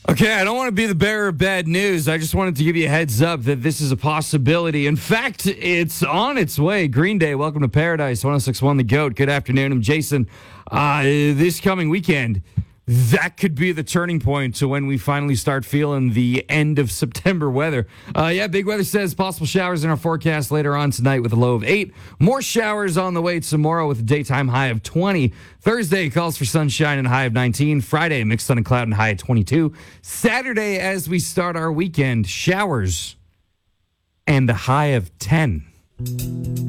Okay, I don't want to be the bearer of bad news. I just wanted to give you a heads up that this is a possibility. In fact, it's on its way. Green Day, welcome to Paradise, 106.1 The GOAT. Good afternoon. I'm Jason. This coming weekend, that could be the turning point to when we finally start feeling the end of September weather. Big Weather says possible showers in our forecast later on tonight with a low of 8. More showers on the way tomorrow with a daytime high of 20. Thursday calls for sunshine and a high of 19. Friday, mixed sun and cloud and high of 22. Saturday, as we start our weekend, showers and a high of 10.